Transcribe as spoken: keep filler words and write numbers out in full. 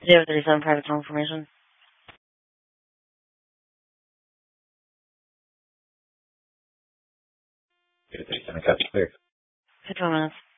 zero thirty-seven private tunnel information. zero thirty-seven, copy clear. fifty-one minutes.